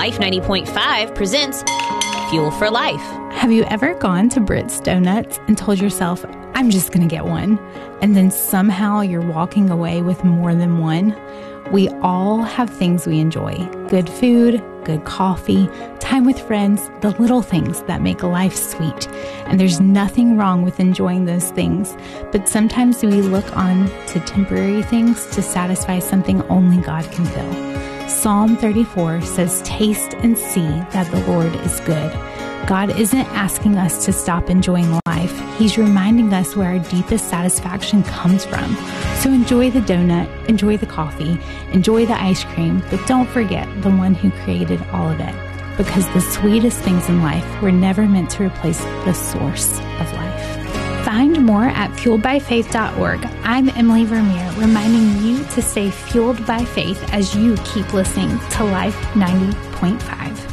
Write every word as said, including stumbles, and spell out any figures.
Life ninety point five presents Fuel for Life. Have you ever gone to Britt's Donuts and told yourself, I'm just going to get one, and then somehow you're walking away with more than one? We all have things we enjoy. Good food, good coffee, time with friends, the little things that make life sweet. And there's nothing wrong with enjoying those things. But sometimes we look on to temporary things to satisfy something only God can fill. Psalm thirty-four says, taste and see that the Lord is good. God isn't asking us to stop enjoying life. He's reminding us where our deepest satisfaction comes from. So enjoy the donut, enjoy the coffee, enjoy the ice cream, but don't forget the one who created all of it. Because the sweetest things in life were never meant to replace the source of life. Find more at fueled by faith dot org. I'm Emily Vermeer, reminding you to stay fueled by faith as you keep listening to Life ninety point five.